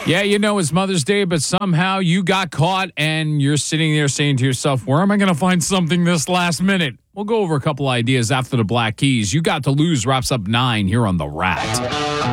Yeah, it's Mother's Day, but somehow you got caught and you're sitting there saying to yourself, where am I going to find something this last minute? We'll go over a couple ideas after the Black Keys. You Got to Lose wraps up 9 here on The Rat.